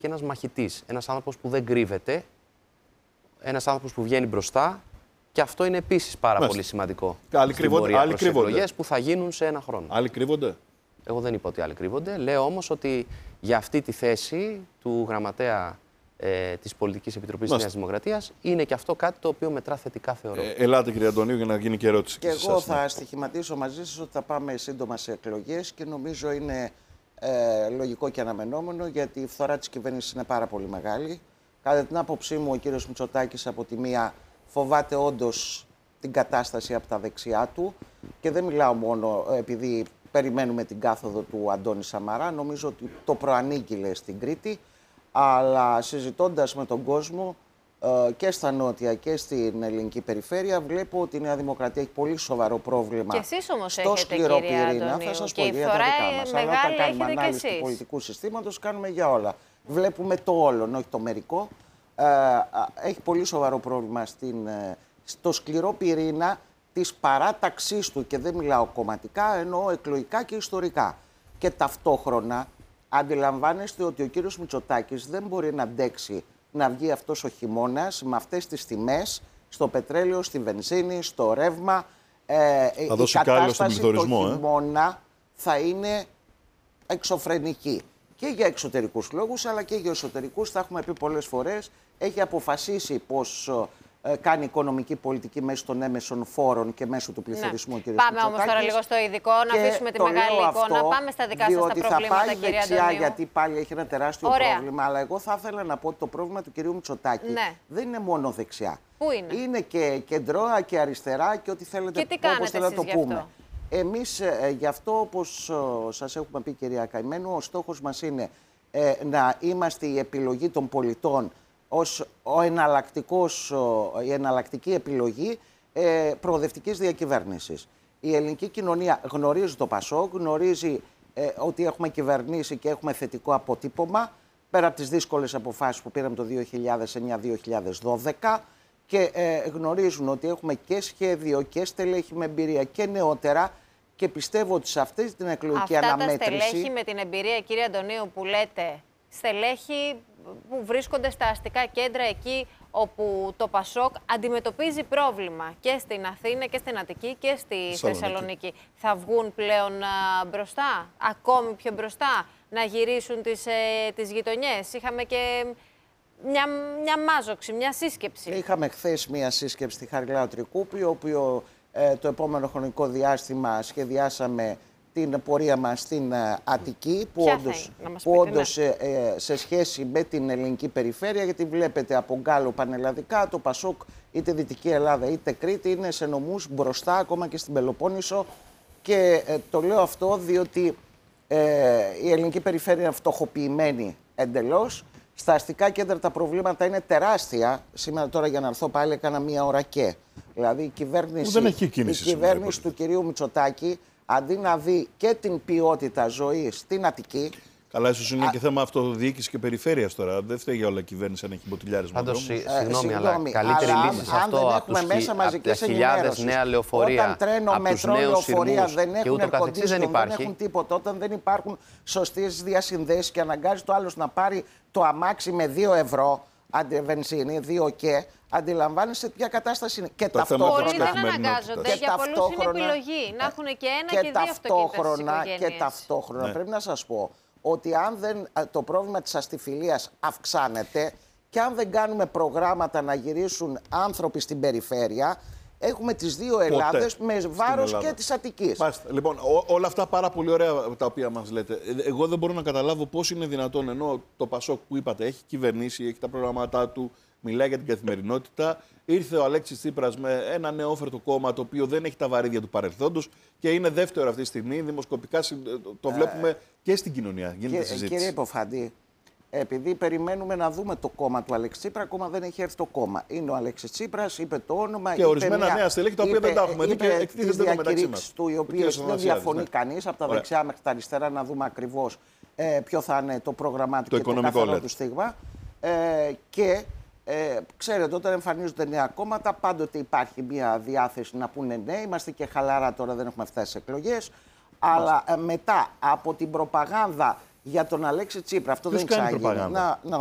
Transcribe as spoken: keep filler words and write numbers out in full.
και ένας μαχητής. Ένας άνθρωπος που δεν κρύβεται, ένας άνθρωπος που βγαίνει μπροστά. Και αυτό είναι επίσης πάρα Μάλιστα. πολύ σημαντικό. Άλλοι κρύβονται. Άλλοι κρύβονται. Που θα γίνουν σε ένα χρόνο. Άλλοι κρύβονται. Εγώ δεν είπα ότι άλλοι κρύβονται. Λέω όμως ότι για αυτή τη θέση του γραμματέα ε, της Πολιτικής Επιτροπής της Νέας Δημοκρατίας είναι και αυτό κάτι το οποίο μετρά θετικά, θεωρώ. Ε, ελάτε, κύριε Αντωνίου, για να γίνει και ερώτηση. Και, και εγώ σας, θα ναι. στοιχηματίσω μαζί σας ότι θα πάμε σύντομα σε εκλογές και νομίζω είναι ε, λογικό και αναμενόμενο, γιατί η φθορά της κυβέρνησης είναι πάρα πολύ μεγάλη. Κατά την άποψή μου, ο κύριος Μητσοτάκης από τη μία φοβάται όντως την κατάσταση από τα δεξιά του και δεν μιλάω μόνο επειδή περιμένουμε την κάθοδο του Αντώνη Σαμαρά, νομίζω ότι το προανήγγειλε στην Κρήτη, αλλά συζητώντας με τον κόσμο και στα νότια και στην ελληνική περιφέρεια, βλέπω ότι η Νέα Δημοκρατία έχει πολύ σοβαρό πρόβλημα. Και εσείς όμως στο έχετε, σκληρό κυρία πυρήνα. Αντωνίου, Θα σας και πω η για τα φθορά δικά μας. Αλλά όταν κάνουμε ανάλυση του πολιτικού συστήματος, κάνουμε για όλα. Βλέπουμε το όλο, όχι το μερικό. Ε, έχει πολύ σοβαρό πρόβλημα στην, στο σκληρό πυρήνα της παράταξής του, και δεν μιλάω κομματικά, εννοώ εκλογικά και ιστορικά. Και ταυτόχρονα αντιλαμβάνεστε ότι ο κύριος Μητσοτάκης δεν μπορεί να αντέξει να βγει αυτός ο χειμώνας με αυτές τις τιμές στο πετρέλαιο, στη βενζίνη, στο ρεύμα. Ε, θα η δώσει κατάσταση στον το ε? χειμώνα θα είναι εξωφρενική. Και για εξωτερικούς λόγους, αλλά και για εσωτερικούς. Θα έχουμε πει πολλές φορές. Έχει αποφασίσει πως ε, κάνει οικονομική πολιτική μέσω των έμεσων φόρων και μέσω του πληθωρισμού. Ναι. Πάμε όμως τώρα λίγο στο ειδικό, να αφήσουμε τη μεγάλη εικόνα. Πάμε στα δικά σας τα προβλήματα, θα πάει κυρία δεξιά, Αντωνίου. γιατί πάλι έχει ένα τεράστιο Ωραία. πρόβλημα. Αλλά εγώ θα ήθελα να πω ότι το πρόβλημα του κυρίου Μητσοτάκη ναι. δεν είναι μόνο δεξιά. Πού είναι? Είναι και κεντρώα και αριστερά και ό,τι θέλετε, και τι όπως θέλετε να το πούμε. Αυτό? Εμείς ε, γι' αυτό, όπως ε, σας έχουμε πει, κυρία Καημένου, ο στόχος μας είναι ε, να είμαστε η επιλογή των πολιτών ως ο εναλλακτικός, ο, η εναλλακτική επιλογή ε, προοδευτικής διακυβέρνησης. Η ελληνική κοινωνία γνωρίζει το ΠΑΣΟΚ, γνωρίζει ε, ότι έχουμε κυβερνήσει και έχουμε θετικό αποτύπωμα, πέρα από τις δύσκολες αποφάσεις που πήραμε το δύο χιλιάδες εννιά δύο χιλιάδες δώδεκα, και ε, γνωρίζουν ότι έχουμε και σχέδιο και στελέχη με εμπειρία και νεότερα. Και πιστεύω ότι σε αυτή την εκλογική Αυτά αναμέτρηση... τα στελέχη με την εμπειρία, κύριε Αντωνίου, που λέτε, στελέχη που βρίσκονται στα αστικά κέντρα, εκεί όπου το ΠΑΣΟΚ αντιμετωπίζει πρόβλημα και στην Αθήνα και στην Αττική και στη Θεσσαλονίκη, Θεσσαλονίκη. Θα βγουν πλέον α, μπροστά, ακόμη πιο μπροστά, να γυρίσουν τις, ε, τις γειτονιές? Είχαμε και μια, μια μάζοξη, μια σύσκεψη. Είχαμε χθες μια σύσκεψη στη Χαριλάου Τρικούπη, όπου ε, το επόμενο χρονικό διάστημα σχεδιάσαμε την πορεία μας στην uh, Αττική, που Ποια όντως, θα είναι, που πείτε, όντως ναι. ε, σε σχέση με την ελληνική περιφέρεια, γιατί βλέπετε από γκάλο πανελλαδικά, το ΠΑΣΟΚ είτε Δυτική Ελλάδα είτε Κρήτη είναι σε νομούς μπροστά, ακόμα και στην Πελοπόννησο, και ε, το λέω αυτό διότι ε, η ελληνική περιφέρεια είναι φτωχοποιημένη εντελώς. Στα αστικά κέντρα τα προβλήματα είναι τεράστια. Σήμερα τώρα, για να έρθω πάλι, έκανα μία ώρα και. Δηλαδή η κυβέρνηση, δεν έχει κίνηση, η κυβέρνηση του κυρίου Μητσοτάκη, αντί να δει και την ποιότητα ζωής στην Αττική. Καλά, ίσως είναι Α... και θέμα αυτοδιοίκησης και περιφέρειας τώρα. Δεν φταίει για όλα η κυβέρνηση αν έχει μποτιλιάρισμα. Πάντως, ε, συγγνώμη, αλλά καλύτερη αλλά, λύση σε αυτό από τις χιλιάδες νέα λεωφορεία, όταν τρένο, μετρό, λεωφορεία δεν έχουν ερκοντήσεων, δεν, δεν έχουν τίποτα, όταν δεν υπάρχουν σωστές διασυνδέσεις και αναγκάζει το άλλος να πάρει το αμάξι με δύο ευρώ βενζίνη, δύο και, αντιλαμβάνεσαι ποια κατάσταση είναι. Και ταυτόχρονα. Πολλοί δεν αναγκάζονται. Και για πολλούς είναι επιλογή να έχουν και ένα και, και δύο αυτοκίνητα στις οικογένειες. Και ταυτόχρονα ναι. πρέπει να σας πω ότι αν δεν, το πρόβλημα της αστιφιλίας αυξάνεται και αν δεν κάνουμε προγράμματα να γυρίσουν άνθρωποι στην περιφέρεια, έχουμε τις δύο Ελλάδες με βάρος και της Αττικής. Μάλιστα. Λοιπόν, ό, όλα αυτά πάρα πολύ ωραία τα οποία μας λέτε. Εγώ δεν μπορώ να καταλάβω πώς είναι δυνατόν, ενώ το ΠΑΣΟΚ που είπατε έχει κυβερνήσει, έχει τα προγραμματά του, μιλάει για την καθημερινότητα. Ήρθε ο Αλέξης Τσίπρας με ένα νεόφερτο κόμμα το οποίο δεν έχει τα βαρύδια του παρελθόντος και είναι δεύτερο αυτή τη στιγμή. Δημοσκοπικά το βλέπουμε ε, και στην κοινωνία. Γίνεται συζήτηση. Κύριε Υποφαντή, επειδή περιμένουμε να δούμε το κόμμα του Αλέξη Τσίπρα, ακόμα δεν έχει έρθει το κόμμα. Είναι ο Αλέξης Τσίπρας, είπε το όνομα. Και ορισμένα μια, νέα στελέχη τα οποία είπε, δεν τα έχουμε δει και εκτίθενται εδώ μεταξύ μας. Του, οι οποίες δεν διαφωνεί ναι. κανείς, από τα Ωραία. δεξιά μέχρι τα αριστερά, να δούμε ακριβώς ε, ποιο θα είναι το πρόγραμμά του το και το καθαρό του στίγμα. Ε, και ε, ξέρετε, όταν εμφανίζονται νέα κόμματα, πάντοτε υπάρχει μια διάθεση να πούνε ναι. Είμαστε και χαλαρά τώρα, δεν έχουμε φτάσει σε εκλογές. Αλλά ε, μετά από την προπαγάνδα για τον Αλέξη Τσίπρα. Αυτό Ποιος δεν κάνει εξάγει. προπαγάνδα? Να, να